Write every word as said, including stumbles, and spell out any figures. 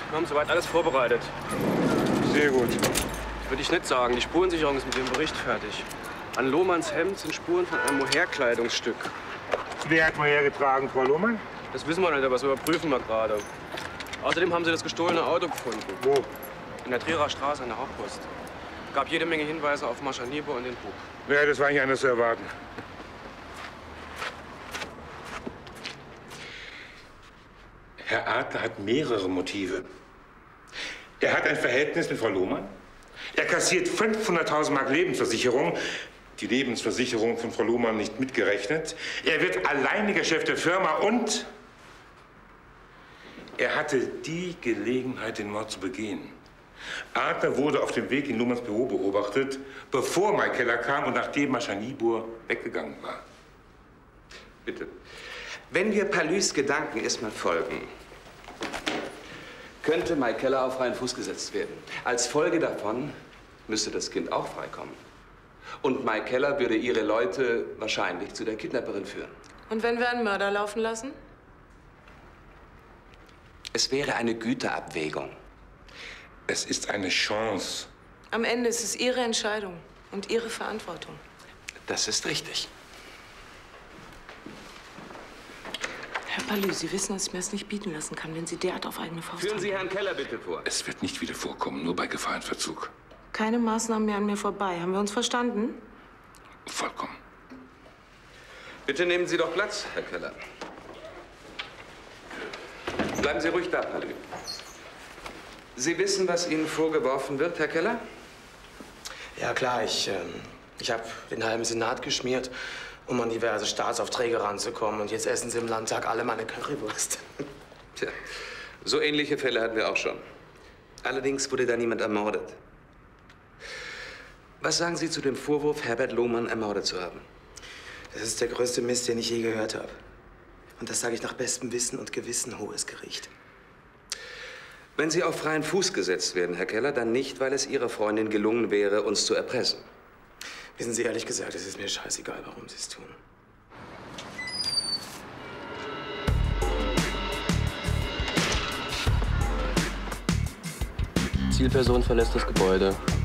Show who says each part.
Speaker 1: Wir haben soweit alles vorbereitet.
Speaker 2: Sehr gut.
Speaker 1: Würde ich nicht sagen. Die Spurensicherung ist mit dem Bericht fertig. An Lohmanns Hemd sind Spuren von einem Mohair-Kleidungsstück.
Speaker 2: Wer hat Mohair getragen, Frau Lohmann?
Speaker 1: Das wissen wir nicht, aber das überprüfen wir gerade. Außerdem haben sie das gestohlene Auto gefunden.
Speaker 2: Wo?
Speaker 1: In der Trierer Straße an der Hauptpost. Gab jede Menge Hinweise auf Maschanibo und den Bub.
Speaker 2: Ja, das war nicht anders zu erwarten. Herr Adler hat mehrere Motive. Er hat ein Verhältnis mit Frau Lohmann. Er kassiert fünfhunderttausend Mark Lebensversicherung. Die Lebensversicherung von Frau Lohmann nicht mitgerechnet. Er wird alleiniger Chef der Firma und er hatte die Gelegenheit, den Mord zu begehen. Adler wurde auf dem Weg in Lohmanns Büro beobachtet, bevor Mike Keller kam und nachdem Maschanibur weggegangen war.
Speaker 3: Bitte. Wenn wir Palus Gedanken erstmal folgen, könnte Mike Keller auf freien Fuß gesetzt werden. Als Folge davon müsste das Kind auch freikommen. Und Mike Keller würde ihre Leute wahrscheinlich zu der Kidnapperin führen.
Speaker 4: Und wenn wir einen Mörder laufen lassen?
Speaker 3: Es wäre eine Güterabwägung.
Speaker 2: Es ist eine Chance.
Speaker 4: Am Ende ist es Ihre Entscheidung und Ihre Verantwortung.
Speaker 3: Das ist richtig.
Speaker 4: Herr Palus, Sie wissen, dass ich mir das nicht bieten lassen kann, wenn Sie derart auf eigene Faust
Speaker 3: Führen Sie
Speaker 4: handeln.
Speaker 3: Herrn Keller bitte vor.
Speaker 2: Es wird nicht wieder vorkommen, nur bei Gefahrenverzug.
Speaker 4: Keine Maßnahmen mehr an mir vorbei. Haben wir uns verstanden?
Speaker 2: Vollkommen.
Speaker 3: Bitte nehmen Sie doch Platz, Herr Keller. Bleiben Sie ruhig da, Palus. Sie wissen, was Ihnen vorgeworfen wird, Herr Keller?
Speaker 5: Ja, klar. Ich, ähm, ich habe den halben Senat geschmiert, um an diverse Staatsaufträge ranzukommen. Und jetzt essen Sie im Landtag alle meine Currywurst.
Speaker 3: Tja, so ähnliche Fälle hatten wir auch schon. Allerdings wurde da niemand ermordet. Was sagen Sie zu dem Vorwurf, Herbert Lohmann ermordet zu haben?
Speaker 5: Das ist der größte Mist, den ich je gehört habe. Und das sage ich nach bestem Wissen und Gewissen, hohes Gericht.
Speaker 3: Wenn Sie auf freien Fuß gesetzt werden, Herr Keller, dann nicht, weil es Ihrer Freundin gelungen wäre, uns zu erpressen.
Speaker 5: Wissen Sie, ehrlich gesagt, es ist mir scheißegal, warum Sie es tun.
Speaker 1: Zielperson verlässt das Gebäude.